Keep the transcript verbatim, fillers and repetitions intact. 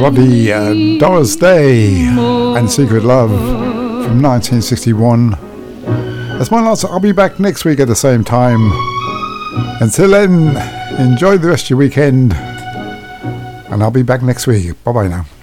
Lovely uh, Doris Day and Secret Love from nineteen sixty-one. That's my last. I'll be back next week at the same time. Until then, enjoy the rest of your weekend, and I'll be back next week. Bye bye now.